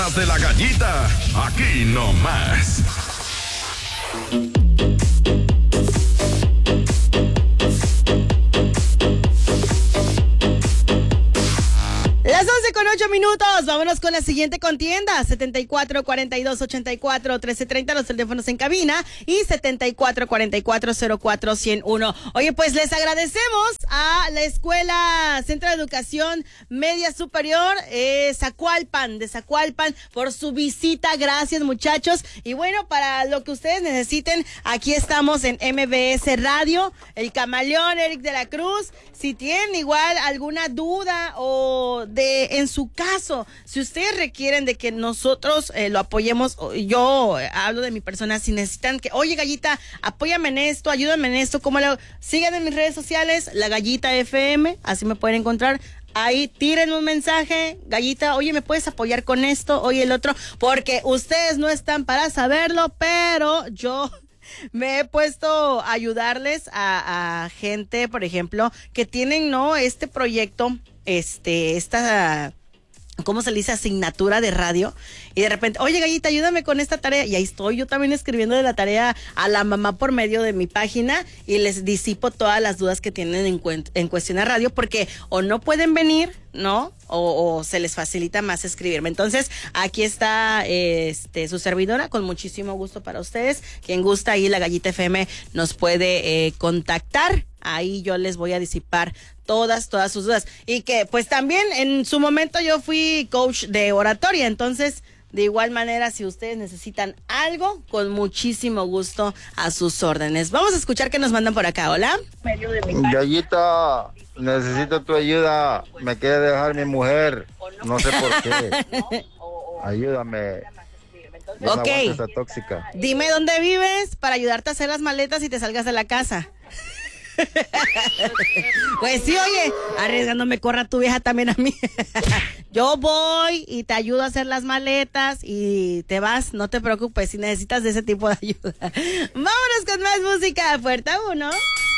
De la gallita, aquí nomás. Las 11:08. Vámonos con la siguiente contienda. 74-42-84-1330, los teléfonos en cabina, y 74-44-04-101. Oye, pues les agradecemos a la Escuela Centro de Educación Media Superior Zacualpan, de Zacualpan, por su visita. Gracias, muchachos. Y bueno, para lo que ustedes necesiten, aquí estamos en MBS Radio, el Camaleón, Eric de la Cruz. Si tienen igual alguna duda o en su caso, si ustedes requieren de que nosotros lo apoyemos, yo hablo de mi persona, si necesitan que, oye, Gallita, apóyame en esto, ayúdame en esto, ¿cómo lo? Sigan en mis redes sociales, La Gallita FM, así me pueden encontrar. Ahí tiren un mensaje, Gallita, oye, ¿me puedes apoyar con esto? Oye, el otro, porque ustedes no están para saberlo, pero yo me he puesto a ayudarles a gente, por ejemplo, que tienen, ¿no? Este proyecto, esta, ¿cómo se le dice? Asignatura de radio. Y de repente, oye, Gallita, ayúdame con esta tarea. Y ahí estoy yo también escribiendo de la tarea a la mamá por medio de mi página y les disipo todas las dudas que tienen en cuestión a radio, porque o no pueden venir, ¿no? O se les facilita más escribirme. Entonces, aquí está su servidora, con muchísimo gusto para ustedes. Quien gusta, ahí La Gallita FM nos puede contactar. Ahí yo les voy a disipar todas sus dudas. Y que pues también en su momento yo fui coach de oratoria, entonces de igual manera, si ustedes necesitan algo, con muchísimo gusto a sus órdenes. Vamos a escuchar qué nos mandan por acá. Hola. Gallita, necesito tu ayuda. Me quiere dejar mi mujer. No sé por qué. Ayúdame. No Ok. aguanto esa tóxica. Dime dónde vives para ayudarte a hacer las maletas y te salgas de la casa. Pues sí, oye, arriesgándome corra tu vieja también a mí. Yo voy y te ayudo a hacer las maletas y te vas, no te preocupes si necesitas de ese tipo de ayuda. Vámonos con más música. Puerta 1.